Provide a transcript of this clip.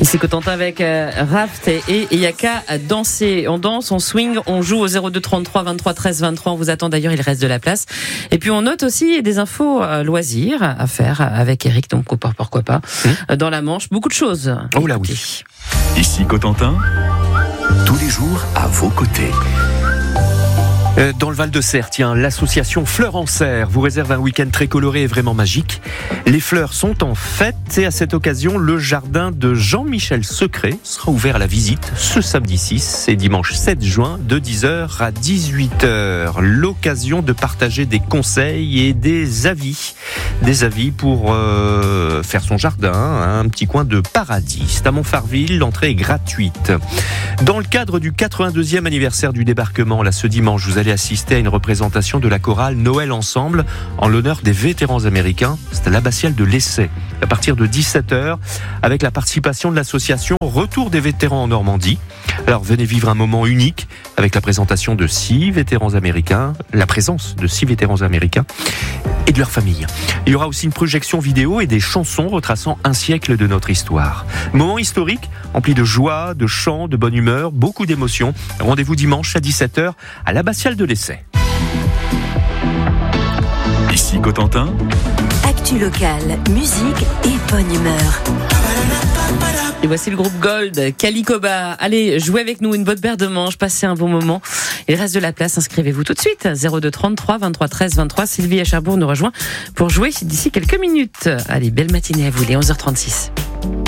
Ici Cotentin avec Raft et Yaka à danser. On danse, on swing, on joue au 02 33 23 13 23. On vous attend d'ailleurs, il reste de la place. Et puis on note aussi des infos loisirs à faire avec Eric, donc pourquoi pas. Dans la Manche, beaucoup de choses. Oh là oui. Ici Cotentin, tous les jours à vos côtés. Dans le Val-de-Serre, tiens, l'association Fleurs en Serre vous réserve un week-end très coloré et vraiment magique. Les fleurs sont en fête et à cette occasion, le jardin de Jean-Michel Secret sera ouvert à la visite ce samedi 6 et dimanche 7 juin de 10h à 18h. L'occasion de partager des conseils et des avis. Des avis pour faire son jardin, un petit coin de paradis. C'est à Montfarville, l'entrée est gratuite. Dans le cadre du 82e anniversaire du débarquement, là ce dimanche, vous allez assister à une représentation de la chorale Noël Ensemble en l'honneur des vétérans américains. C'est à l'abbatiale de l'Essai à partir de 17h avec la participation de l'association Retour des vétérans en Normandie. Alors venez vivre un moment unique avec la présentation de 6 vétérans américains, la présence de 6 vétérans américains et de leur famille. Il y aura aussi une projection vidéo et des chansons retraçant un siècle de notre histoire. Moment historique, empli de joie, de chants, de bonne humeur, beaucoup d'émotions. Rendez-vous dimanche à 17h à l'abbatiale de l'Essai. Ici Cotentin, actu locale, musique et bonne humeur. Et voici le groupe Gold, Calicoba. Allez, jouez avec nous une bonne paire de manches, passez un bon moment. Il reste de la place, inscrivez-vous tout de suite. 02 33 23 13 23. Sylvie à Cherbourg nous rejoint pour jouer d'ici quelques minutes. Allez, belle matinée à vous, les 11h36.